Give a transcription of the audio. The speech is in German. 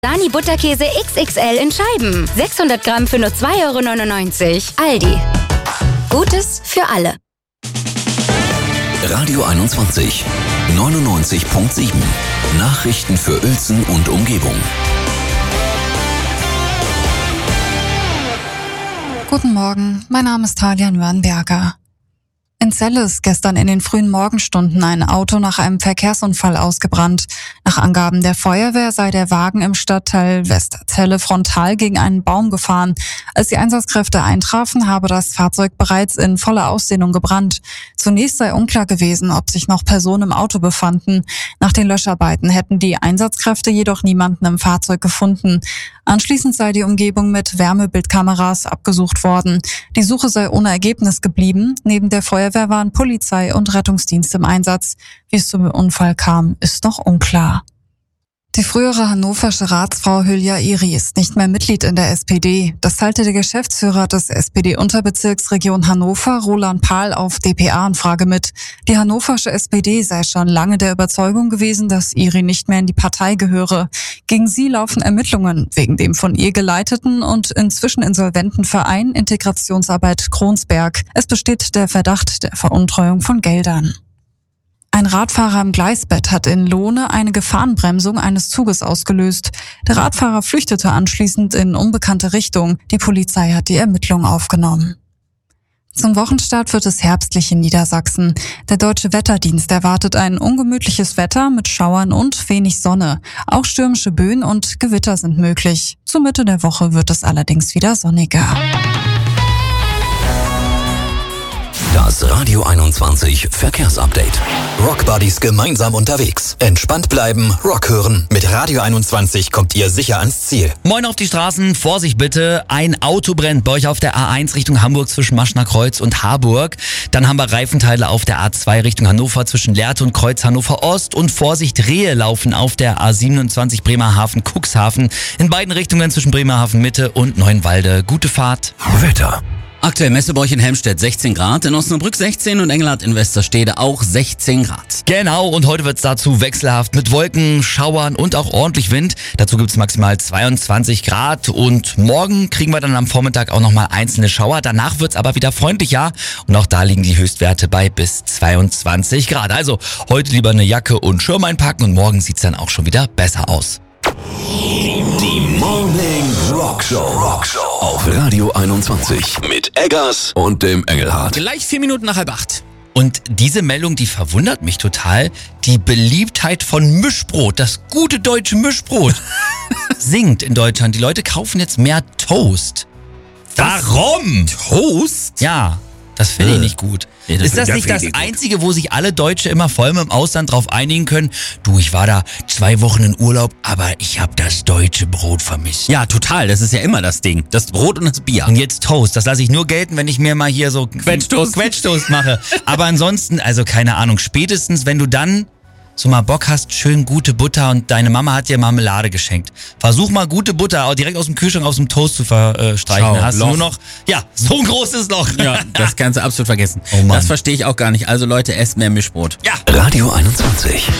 Sani Butterkäse XXL in Scheiben. 600 Gramm für nur 2,99 €. Aldi. Gutes für alle. Radio 21, 99.7. Nachrichten für Uelzen und Umgebung. Guten Morgen, mein Name ist Talia Nürnberger. In Celle ist gestern in den frühen Morgenstunden ein Auto nach einem Verkehrsunfall ausgebrannt. Nach Angaben der Feuerwehr sei der Wagen im Stadtteil Westerzelle frontal gegen einen Baum gefahren. Als die Einsatzkräfte eintrafen, habe das Fahrzeug bereits in voller Ausdehnung gebrannt. Zunächst sei unklar gewesen, ob sich noch Personen im Auto befanden. Nach den Löscharbeiten hätten die Einsatzkräfte jedoch niemanden im Fahrzeug gefunden. Anschließend sei die Umgebung mit Wärmebildkameras abgesucht worden. Die Suche sei ohne Ergebnis geblieben. Neben der Feuerwehr waren Polizei und Rettungsdienst im Einsatz. Wie es zum Unfall kam, ist noch unklar. Die frühere hannoversche Ratsfrau Hülya Iri ist nicht mehr Mitglied in der SPD. Das teilte der Geschäftsführer des SPD-Unterbezirksregion Hannover, Roland Pahl, auf dpa-Anfrage mit. Die hannoversche SPD sei schon lange der Überzeugung gewesen, dass Iri nicht mehr in die Partei gehöre. Gegen sie laufen Ermittlungen wegen dem von ihr geleiteten und inzwischen insolventen Verein Integrationsarbeit Kronsberg. Es besteht der Verdacht der Veruntreuung von Geldern. Ein Radfahrer im Gleisbett hat in Lohne eine Gefahrenbremsung eines Zuges ausgelöst. Der Radfahrer flüchtete anschließend in unbekannte Richtung. Die Polizei hat die Ermittlung aufgenommen. Zum Wochenstart wird es herbstlich in Niedersachsen. Der Deutsche Wetterdienst erwartet ein ungemütliches Wetter mit Schauern und wenig Sonne. Auch stürmische Böen und Gewitter sind möglich. Zur Mitte der Woche wird es allerdings wieder sonniger. Das Radio 21 Verkehrsupdate. Rockbuddies gemeinsam unterwegs. Entspannt bleiben, Rock hören. Mit Radio 21 kommt ihr sicher ans Ziel. Moin auf die Straßen, Vorsicht bitte. Ein Auto brennt bei euch auf der A1 Richtung Hamburg zwischen Maschner Kreuz und Harburg. Dann haben wir Reifenteile auf der A2 Richtung Hannover zwischen Lehrte und Kreuz Hannover Ost. Und Vorsicht, Rehe laufen auf der A27 Bremerhaven-Cuxhaven. In beiden Richtungen zwischen Bremerhaven Mitte und Neuenwalde. Gute Fahrt. Wetter. Aktuell messe bei euch in Helmstedt 16 Grad, in Osnabrück 16 und Engelhardt in Westerstede auch 16 Grad. Genau, und heute wird's dazu wechselhaft mit Wolken, Schauern und auch ordentlich Wind. Dazu gibt's maximal 22 Grad und morgen kriegen wir dann am Vormittag auch nochmal einzelne Schauer. Danach wird's aber wieder freundlicher und auch da liegen die Höchstwerte bei bis 22 Grad. Also heute lieber eine Jacke und Schirm einpacken und morgen sieht's dann auch schon wieder besser aus. Die Morning Rock Show auf Radio 21 mit Eggers und dem Engelhardt. Gleich 4 Minuten nach 7:30. Und diese Meldung, die verwundert mich total. Die Beliebtheit von Mischbrot, das gute deutsche Mischbrot, sinkt in Deutschland. Die Leute kaufen jetzt mehr Toast. Warum? Toast? Ja, das finde ich nicht gut. Ja, ist das nicht das Einzige, wo sich alle Deutsche immer vor allem im Ausland drauf einigen können? Du, ich war da 2 Wochen in Urlaub, aber ich habe das deutsche Brot vermisst. Ja, total. Das ist ja immer das Ding. Das Brot und das Bier. Und jetzt Toast. Das lasse ich nur gelten, wenn ich mir mal hier so Quetschtoast mache. Aber ansonsten, also keine Ahnung, spätestens wenn du dann so mal Bock hast, schön gute Butter und deine Mama hat dir Marmelade geschenkt. Versuch mal gute Butter auch direkt aus dem Kühlschrank aus dem Toast zu verstreichen. Schau, Dann hast Loch. du nur noch, ja, so ein großes Loch. Ja, das kannst du absolut vergessen. Oh Mann. Das verstehe ich auch gar nicht. Also Leute, esst mehr Mischbrot. Ja. Radio 21.